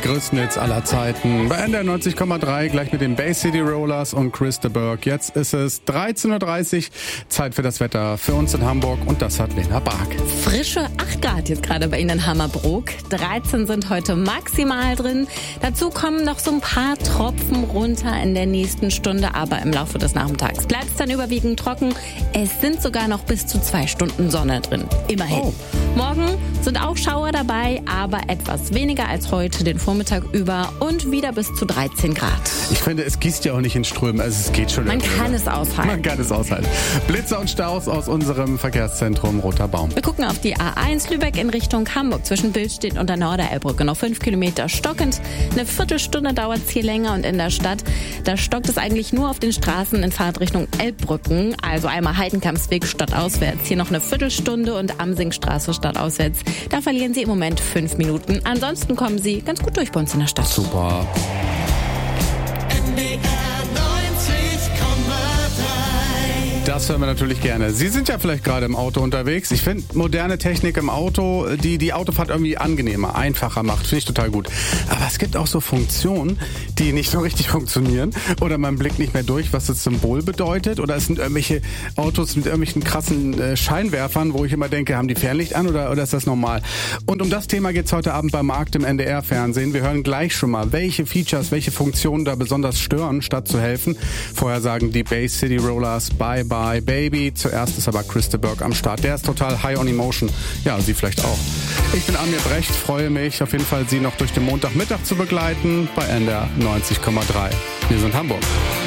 größten Hits aller Zeiten. Bei NDR 90,3 gleich mit den Bay City Rollers und Chris de Burgh. Jetzt ist es 13.30 Uhr, Zeit für das Wetter für uns in Hamburg und das hat Lena Bark. Frische 8 Grad jetzt gerade bei Ihnen in Hammerbrook. 13 sind heute maximal drin. Dazu kommen noch so ein paar Tropfen runter in der nächsten Stunde, aber im Laufe des Nachmittags bleibt es dann überwiegend trocken. Es sind sogar noch bis zu 2 Stunden Sonne drin. Immerhin. Oh. Morgen sind auch Schauer dabei, aber etwas weniger als heute den Vormittag über und wieder bis zu 13 Grad. Ich finde, es gießt ja auch nicht in Strömen, also es geht schon. Man kann es aushalten. Man kann es aushalten. Blitze und Staus aus unserem Verkehrszentrum Roter Baum. Wir gucken auf die A1 Lübeck in Richtung Hamburg zwischen Billstedt und der Norderelbbrücke. Noch 5 Kilometer stockend. Eine Viertelstunde dauert es hier länger und in der Stadt, da stockt es eigentlich nur auf den Straßen in Fahrtrichtung Elbbrücken. Also einmal Heidenkampsweg stadtauswärts. Hier noch eine Viertelstunde und Amsingstraße stadtauswärts. Da verlieren Sie im Moment 5 Minuten. Ansonsten kommen Sie ganz gut durch bei uns in der Stadt. Super. Das hören wir natürlich gerne. Sie sind ja vielleicht gerade im Auto unterwegs. Ich finde moderne Technik im Auto, die Autofahrt irgendwie angenehmer, einfacher macht. Finde ich total gut. Aber es gibt auch so Funktionen, die nicht so richtig funktionieren. Oder man blickt nicht mehr durch, was das Symbol bedeutet. Oder es sind irgendwelche Autos mit irgendwelchen krassen Scheinwerfern, wo ich immer denke, haben die Fernlicht an oder ist das normal? Und um das Thema geht's heute Abend beim Markt im NDR-Fernsehen. Wir hören gleich schon mal, welche Features, welche Funktionen da besonders stören, statt zu helfen. Vorher sagen die Bay City Rollers Bye Bye Baby. Zuerst ist aber Chris de Burgh am Start. Der ist total high on emotion. Ja, Sie vielleicht auch. Ich bin Amir Brecht, freue mich auf jeden Fall, Sie noch durch den Montagmittag zu begleiten bei NDR 90,3. Wir sind Hamburg.